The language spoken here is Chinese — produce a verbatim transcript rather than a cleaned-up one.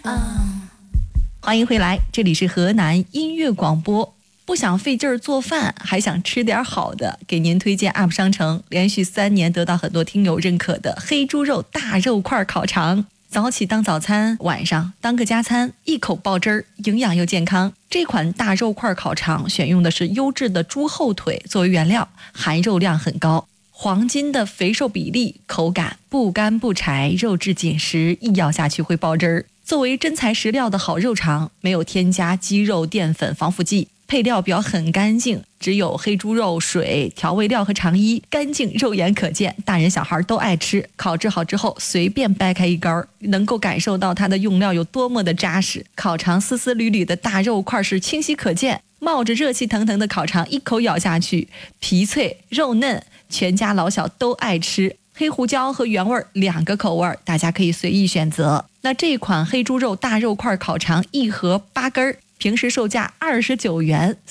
欢迎回来，这里是河南音乐广播。不想费劲儿做饭，还想吃点好的，给您推荐 U P 商城连续三年得到很多听友认可的黑猪肉大肉块烤肠。早起当早餐，晚上当个加餐，一口爆汁儿，营养又健康。这款大肉块烤肠选用的是优质的猪后腿作为原料，含肉量很高，黄金的肥瘦比例，口感不干不柴，肉质紧实，一咬下去会爆汁儿。作为真材实料的好肉肠，没有添加鸡肉、淀粉、防腐剂，配料表很干净，只有黑猪肉、水、调味料和肠衣，干净肉眼可见，大人小孩都爱吃。烤制好之后，随便掰开一根，能够感受到它的用料有多么的扎实。烤肠丝丝缕缕的大肉块是清晰可见，冒着热气腾腾的烤肠，一口咬下去，皮脆肉嫩，全家老小都爱吃。黑胡椒和原味两个口味，大家可以随意选择。那这款黑猪肉大肉块烤肠一盒八根，平时售价二十九元，